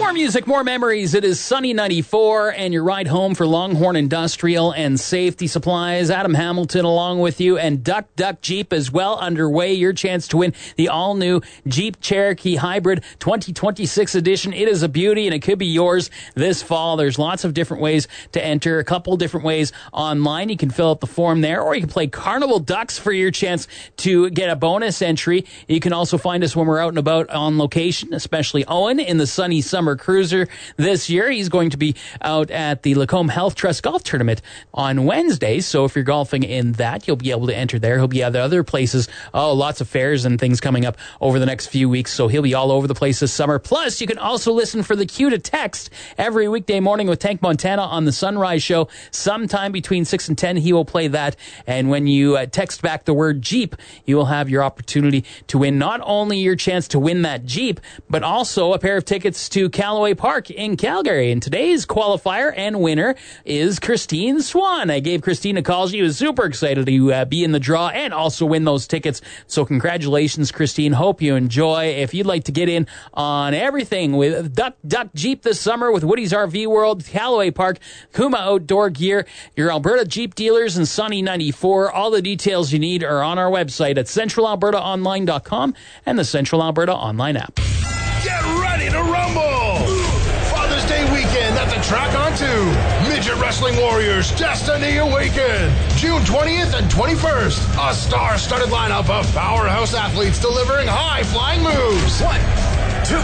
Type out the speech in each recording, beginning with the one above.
More music, more memories. It is Sunny 94 and your ride home for Longhorn Industrial and Safety Supplies. Adam Hamilton along with you, and Duck Jeep is well underway. Your chance to win the all-new Jeep Cherokee Hybrid 2026 edition. It is a beauty and it could be yours this fall. There's lots of different ways to enter, a couple different ways online. You can fill out the form there, or you can play Carnival Ducks for your chance to get a bonus entry. You can also find us when we're out and about on location, especially Owen in the Sunny Summer Cruiser this year. He's going to be out at the Lacombe Health Trust Golf Tournament on Wednesday, so if you're golfing in that, you'll be able to enter there. He'll be at other places, lots of fairs and things coming up over the next few weeks, so he'll be all over the place this summer. Plus, you can also listen for the Cue to Text every weekday morning with Tank Montana on the Sunrise Show. Sometime between 6 and 10, he will play that, and when you text back the word Jeep, you will have your opportunity to win not only your chance to win that Jeep, but also a pair of tickets to Callaway Park in Calgary. And today's qualifier and winner is Christine Swan. I gave Christine a call. She was super excited to be in the draw and also win those tickets. So congratulations, Christine. Hope you enjoy. If you'd like to get in on everything with Duck Jeep this summer with Woody's RV World, Callaway Park, Kuma Outdoor Gear, your Alberta Jeep dealers, and Sunny 94, all the details you need are on our website at centralalbertaonline.com and the Central Alberta Online app. Get ready to rumble! Father's Day weekend at the Track On 2. Midget Wrestling Warriors Destiny Awakened. June 20th and 21st. A star-studded lineup of powerhouse athletes delivering high-flying moves. 1, 2,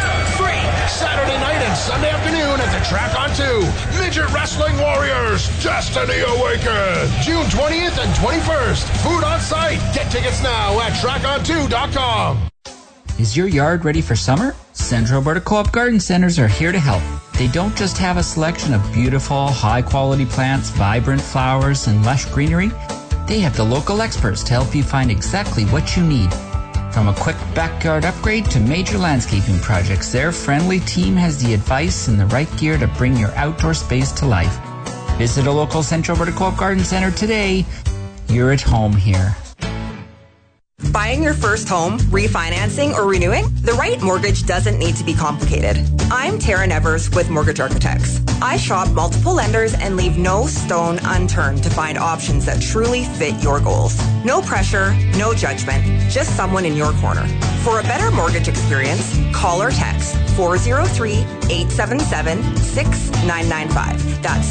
3. Saturday night and Sunday afternoon at the Track On 2. Midget Wrestling Warriors Destiny Awakened. June 20th and 21st. Food on site. Get tickets now at tracon2.com. Is your yard ready for summer? Central Alberta Co-op Garden Centers are here to help. They don't just have a selection of beautiful, high-quality plants, vibrant flowers, and lush greenery. They have the local experts to help you find exactly what you need. From a quick backyard upgrade to major landscaping projects, their friendly team has the advice and the right gear to bring your outdoor space to life. Visit a local Central Alberta Co-op Garden Center today. You're at home here. Buying your first home, refinancing, or renewing? The right mortgage doesn't need to be complicated. I'm Tara Nevers with Mortgage Architects. I shop multiple lenders and leave no stone unturned to find options that truly fit your goals. No pressure, no judgment, just someone in your corner. For a better mortgage experience, call or text 403-877-6995. That's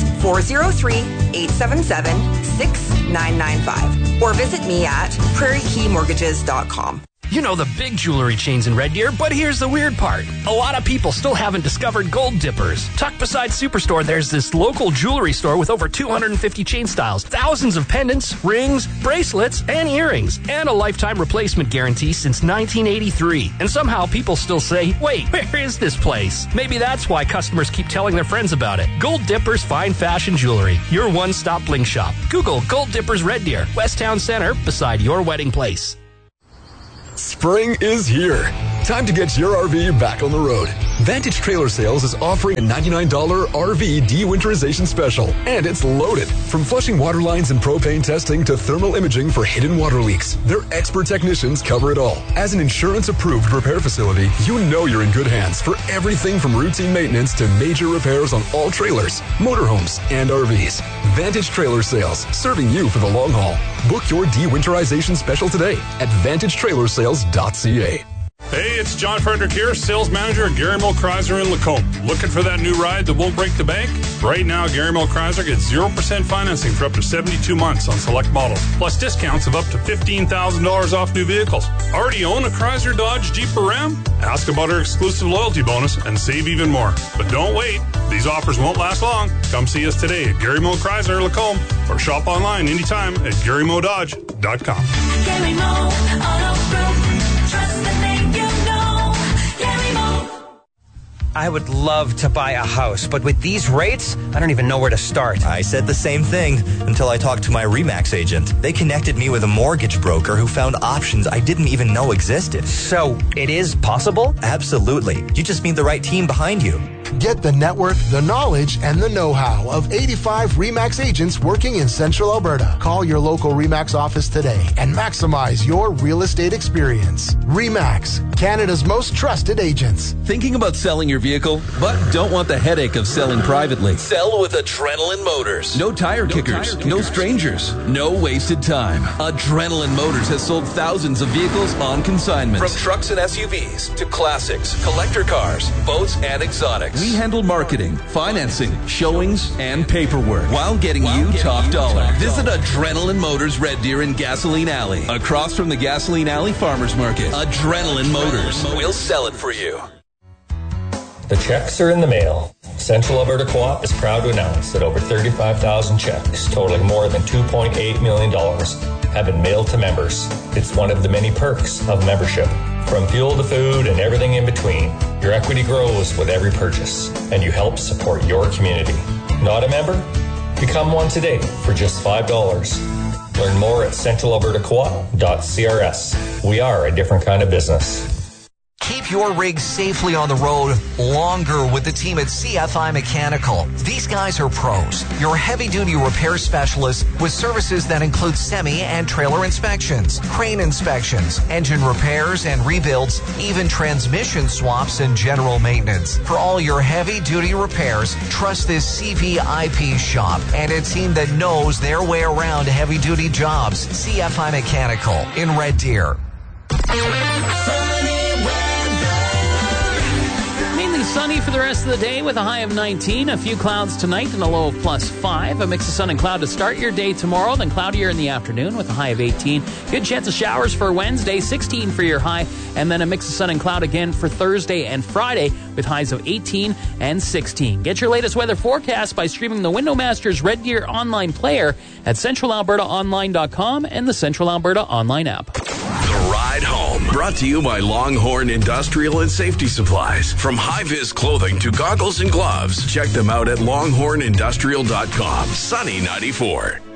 403-877-6995. Or visit me at prairiekeymortgages.com. You know the big jewelry chains in Red Deer, but here's the weird part. A lot of people still haven't discovered Gold Dippers. Tucked beside Superstore, there's this local jewelry store with over 250 chain styles, thousands of pendants, rings, bracelets, and earrings, and a lifetime replacement guarantee since 1983. And somehow people still say, wait, where is this place? Maybe that's why customers keep telling their friends about it. Gold Dippers Fine Fashion Jewelry, your one-stop bling shop. Google Gold Dippers Red Deer, West Town Center, beside your wedding place. Spring is here. Time to get your RV back on the road. Vantage Trailer Sales is offering a $99 RV de-winterization special, and it's loaded. From flushing water lines and propane testing to thermal imaging for hidden water leaks, their expert technicians cover it all. As an insurance-approved repair facility, you know you're in good hands for everything from routine maintenance to major repairs on all trailers, motorhomes, and RVs. Vantage Trailer Sales, serving you for the long haul. Book your de-winterization special today at vantagetrailersales.ca. Hey, it's John Frederick here, sales manager at Gary Mill Chrysler in Lacombe. Looking for that new ride that won't break the bank? Right now, Gary Mill Chrysler gets 0% financing for up to 72 months on select models, plus discounts of up to $15,000 off new vehicles. Already own a Chrysler, Dodge, Jeep, or Ram? Ask about our exclusive loyalty bonus and save even more. But don't wait. These offers won't last long. Come see us today at Gary Mill Chrysler, Lacombe, or shop online anytime at GaryMoDodge.com. Gary Mo Auto Group. Trust the name you know. Gary Mo. I would love to buy a house, but with these rates, I don't even know where to start. I said the same thing until I talked to my RE/MAX agent. They connected me with a mortgage broker who found options I didn't even know existed. So, it is possible? Absolutely. You just need the right team behind you. Get the network, the knowledge, and the know-how of 85 RE/MAX agents working in Central Alberta. Call your local RE/MAX office today and maximize your real estate experience. RE/MAX, Canada's most trusted agents. Thinking about selling your vehicle, but don't want the headache of selling privately? Sell with Adrenaline Motors. No tire kickers, no strangers, no wasted time. Adrenaline Motors has sold thousands of vehicles on consignment. From trucks and SUVs to classics, collector cars, boats, and exotics. We handle marketing, financing, showings, and paperwork while getting you top dollar. Visit Adrenaline Motors Red Deer in Gasoline Alley, across from the Gasoline Alley Farmers Market. Adrenaline Motors. We'll sell it for you. The checks are in the mail. Central Alberta Co-op is proud to announce that over 35,000 checks totaling more than $2.8 million have been mailed to members. It's one of the many perks of membership. From fuel to food and everything in between, your equity grows with every purchase, and you help support your community. Not a member? Become one today for just $5. Learn more at centralalbertacoop.crs. We are a different kind of business. Keep your rig safely on the road longer with the team at CFI Mechanical. These guys are pros, your heavy-duty repair specialists with services that include semi and trailer inspections, crane inspections, engine repairs and rebuilds, even transmission swaps and general maintenance. For all your heavy-duty repairs, trust this CVIP shop and a team that knows their way around heavy-duty jobs. CFI Mechanical in Red Deer. Sunny for the rest of the day with a high of 19. A few clouds tonight and a low of +5. A mix of sun and cloud to start your day tomorrow, then cloudier in the afternoon with a high of 18. Good chance of showers for Wednesday, 16 for your high, and then a mix of sun and cloud again for Thursday and Friday with highs of 18 and 16. Get your latest weather forecast by streaming the Windowmasters Red Deer online player at centralalbertaonline.com and the Central Alberta online app. The Ride Home, brought to you by Longhorn Industrial and Safety Supplies. From high-vis clothing to goggles and gloves, check them out at longhornindustrial.com. Sunny 94.